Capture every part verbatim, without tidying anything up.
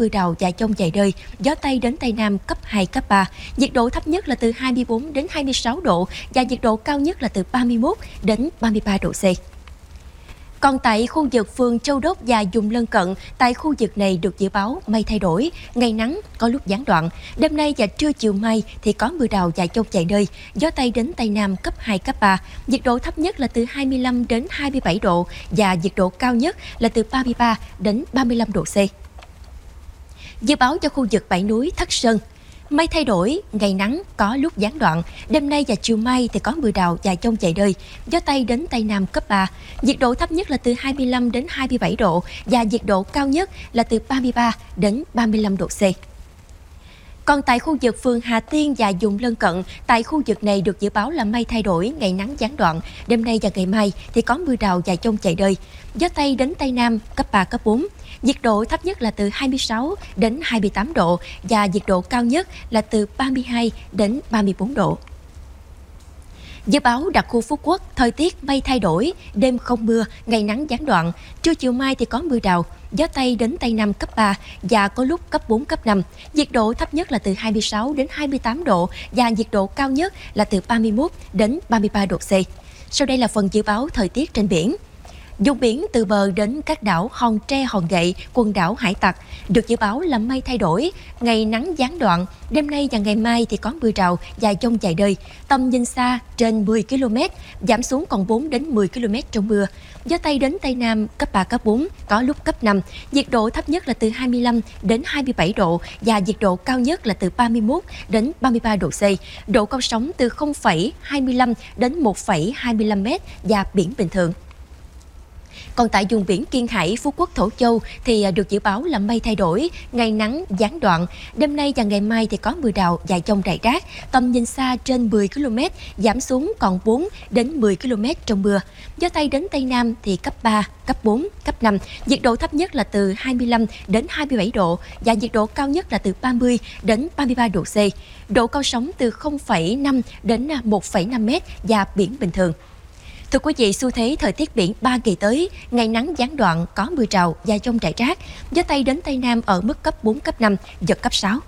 mưa rào và dông vài nơi, gió Tây đến Tây Nam cấp hai, cấp ba. Nhiệt độ thấp nhất là từ hai mươi bốn đến hai mươi sáu độ và nhiệt độ cao nhất là từ ba mươi mốt đến ba mươi ba độ C. Còn tại khu vực phường Châu Đốc và vùng lân cận, tại khu vực này được dự báo mây thay đổi, ngày nắng có lúc gián đoạn. Đêm nay và trưa chiều mai thì có mưa rào và dông vài nơi, gió Tây đến Tây Nam cấp hai, cấp ba. Nhiệt độ thấp nhất là từ hai mươi lăm đến hai mươi bảy độ và nhiệt độ cao nhất là từ ba mươi ba đến ba mươi lăm độ C. Dự báo cho khu vực Bảy Núi, Thất Sơn. Mây thay đổi, ngày nắng có lúc gián đoạn. Đêm nay và chiều mai thì có mưa rào và dông vài nơi, gió Tây đến Tây Nam cấp ba. Nhiệt độ thấp nhất là từ hai mươi lăm đến hai mươi bảy độ và nhiệt độ cao nhất là từ ba mươi ba đến ba mươi lăm độ C. Còn tại khu vực phường Hà Tiên và vùng lân cận, tại khu vực này được dự báo là mây thay đổi, ngày nắng gián đoạn. Đêm nay và ngày mai thì có mưa rào và dông vài nơi, gió Tây đến Tây Nam cấp ba, cấp bốn. Nhiệt độ thấp nhất là từ hai mươi sáu đến hai mươi tám độ và nhiệt độ cao nhất là từ ba mươi hai đến ba mươi bốn độ. Dự báo đặc khu Phú Quốc, thời tiết mây thay đổi, đêm không mưa, ngày nắng gián đoạn. Trưa chiều mai thì có mưa rào, gió Tây đến Tây Nam cấp ba và có lúc cấp bốn, cấp năm. Nhiệt độ thấp nhất là từ hai mươi sáu đến hai mươi tám độ và nhiệt độ cao nhất là từ ba mươi mốt đến ba mươi ba độ C. Sau đây là phần dự báo thời tiết trên biển. Vùng biển từ bờ đến các đảo Hòn Tre, Hòn Gậy, quần đảo Hải Tặc được dự báo là mây thay đổi, ngày nắng gián đoạn. Đêm nay và ngày mai thì có mưa rào và dông vài nơi, tầm nhìn xa trên mười ki lô mét, giảm xuống còn bốn đến mười ki lô mét trong mưa. Gió Tây đến Tây Nam cấp ba, cấp bốn, có lúc cấp năm. Nhiệt độ thấp nhất là từ hai mươi lăm đến hai mươi bảy độ và nhiệt độ cao nhất là từ ba mươi mốt đến ba mươi ba độ C. Độ cao sóng từ không phẩy hai mươi lăm đến một phẩy hai mươi lăm mét và biển bình thường. Còn tại vùng biển Kiên Hải, Phú Quốc, Thổ Châu thì được dự báo là mây thay đổi, ngày nắng gián đoạn. Đêm nay và ngày mai thì có mưa rào và dông rải rác, tầm nhìn xa trên mười ki lô mét, giảm xuống còn bốn đến mười ki lô mét trong mưa. Gió Tây đến Tây Nam thì cấp ba, cấp bốn, cấp năm. Nhiệt độ thấp nhất là từ hai mươi lăm đến hai mươi bảy độ và nhiệt độ cao nhất là từ ba mươi đến ba mươi ba độ C. Độ cao sóng từ không phẩy năm đến một phẩy năm mét và biển bình thường. Thưa quý vị, xu thế thời tiết biển ba ngày tới, ngày nắng gián đoạn, có mưa rào và dông rải rác, gió Tây đến Tây Nam ở mức cấp bốn, cấp năm, giật cấp sáu.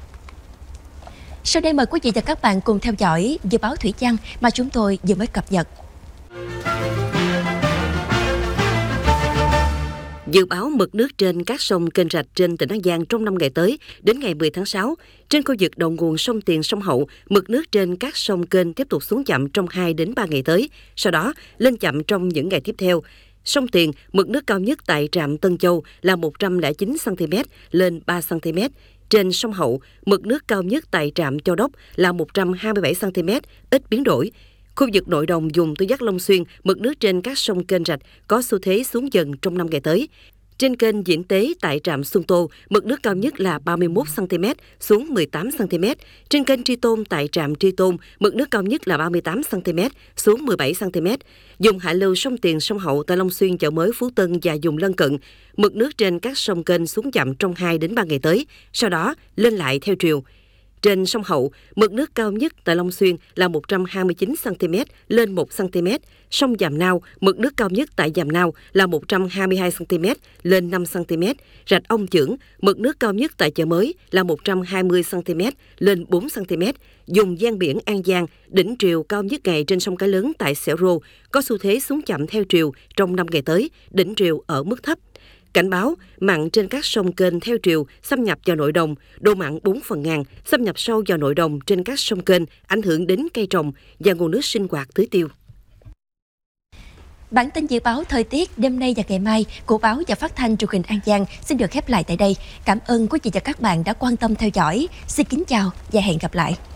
Sau đây mời quý vị và các bạn cùng theo dõi dự báo thủy văn mà chúng tôi vừa mới cập nhật. Dự báo mực nước trên các sông, kênh rạch trên tỉnh An Giang trong năm ngày tới đến ngày mười tháng sáu. Trên khu vực đầu nguồn sông Tiền, sông Hậu, mực nước trên các sông, kênh tiếp tục xuống chậm trong hai đến ba ngày tới, sau đó lên chậm trong những ngày tiếp theo. Sông Tiền, mực nước cao nhất tại trạm Tân Châu là một trăm lẻ chín xăng ti mét lên ba xăng ti mét. Trên sông Hậu, mực nước cao nhất tại trạm Châu Đốc là một trăm hai mươi bảy xăng ti mét, ít biến đổi. Khu vực nội đồng vùng Tứ Giác Long Xuyên, mực nước trên các sông, kênh rạch có xu thế xuống dần trong năm ngày tới. Trên kênh Diễn Tế tại trạm Xuân Tô, mực nước cao nhất là ba mươi mốt xăng ti mét xuống mười tám xăng ti mét. Trên kênh Tri Tôn tại trạm Tri Tôn, mực nước cao nhất là ba mươi tám xăng ti mét xuống mười bảy xăng ti mét. Vùng hạ lưu sông Tiền, sông Hậu tại Long Xuyên, Chợ Mới, Phú Tân và vùng lân cận, mực nước trên các sông, kênh xuống chậm trong hai đến ba ngày tới, sau đó lên lại theo triều. Trên sông Hậu, mực nước cao nhất tại Long Xuyên là một trăm hai mươi chín xăng ti mét lên một xăng ti mét. Sông Giàm Nao, mực nước cao nhất tại Giàm Nao là một trăm hai mươi hai xăng ti mét lên năm xăng ti mét. Rạch Ông Chưởng, mực nước cao nhất tại Chợ Mới là một trăm hai mươi xăng ti mét lên bốn xăng ti mét. Vùng gian biển An Giang, đỉnh triều cao nhất ngày trên sông Cái Lớn tại Sẻo Rô có xu thế xuống chậm theo triều trong năm ngày tới, đỉnh triều ở mức thấp. Cảnh báo mặn trên các sông, kênh theo triều xâm nhập vào nội đồng, độ mặn bốn phần ngàn, xâm nhập sâu vào nội đồng trên các sông, kênh, ảnh hưởng đến cây trồng và nguồn nước sinh hoạt tưới tiêu. Bản tin dự báo thời tiết đêm nay và ngày mai của báo và phát thanh truyền hình An Giang xin được khép lại tại đây. Cảm ơn quý vị và các bạn đã quan tâm theo dõi. Xin kính chào và hẹn gặp lại.